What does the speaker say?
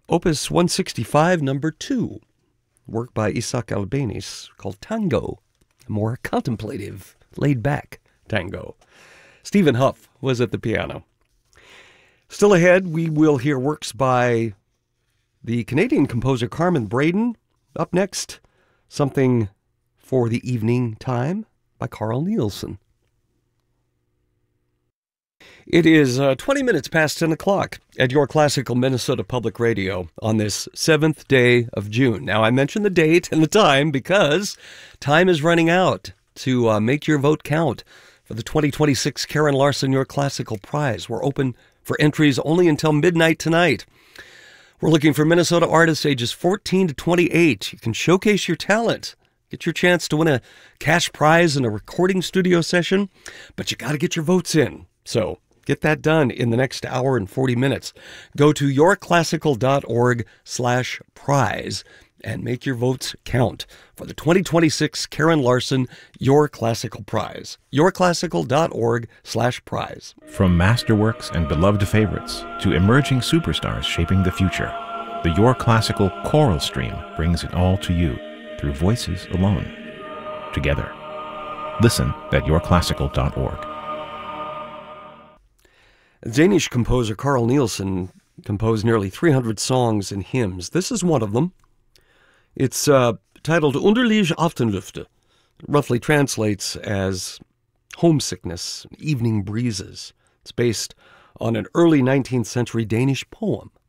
Opus 165, number 2, work by Isaac Albéniz called Tango, a more contemplative, laid-back tango. Stephen Huff was at the piano. Still ahead, we will hear works by the Canadian composer Carmen Braden. Up next, something for the evening time by Carl Nielsen. It is 20 minutes past 10 o'clock at your classical Minnesota Public Radio on this 7th day of June. Now, I mentioned the date and the time because time is running out to make your vote count for the 2026 Karen Larson Your Classical Prize. We're open for entries only until midnight tonight. We're looking for Minnesota artists ages 14 to 28. You can showcase your talent. Get your chance to win a cash prize in a recording studio session, but you got to get your votes in. So get that done in the next hour and 40 minutes. Go to yourclassical.org/prize and make your votes count for the 2026 Karen Larson Your Classical Prize. yourclassical.org/prize. From masterworks and beloved favorites to emerging superstars shaping the future, the Your Classical choral stream brings it all to you through voices alone. Together. Listen at yourclassical.org. Danish composer Carl Nielsen composed nearly 300 songs and hymns. This is one of them. It's titled Underlige Aftenlufte. It roughly translates as homesickness, evening breezes. It's based on an early 19th century Danish poem.